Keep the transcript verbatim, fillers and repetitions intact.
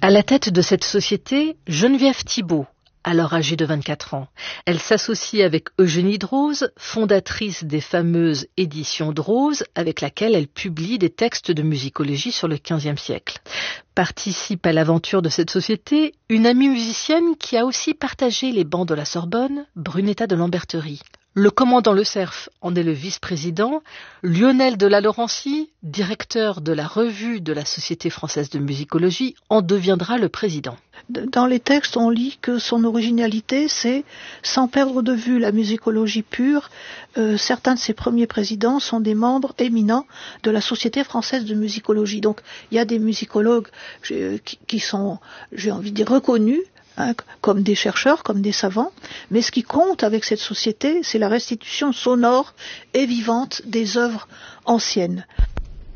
À la tête de cette société, Geneviève Thibault, alors âgée de vingt-quatre ans. Elle s'associe avec Eugénie Droz, fondatrice des fameuses éditions Droz, avec laquelle elle publie des textes de musicologie sur le quinzième siècle. Participe à l'aventure de cette société une amie musicienne qui a aussi partagé les bancs de la Sorbonne, Brunetta de Lamberterie. Le commandant Le Cerf en est le vice-président, Lionel de la Laurencie, directeur de la revue de la Société française de musicologie, en deviendra le président. Dans les textes, on lit que son originalité, c'est, sans perdre de vue la musicologie pure, euh, certains de ses premiers présidents sont des membres éminents de la Société française de musicologie. Donc, il y a des musicologues euh, qui, qui sont, j'ai envie de dire, reconnus, Hein, comme des chercheurs, comme des savants, mais ce qui compte avec cette société, c'est la restitution sonore et vivante des œuvres anciennes.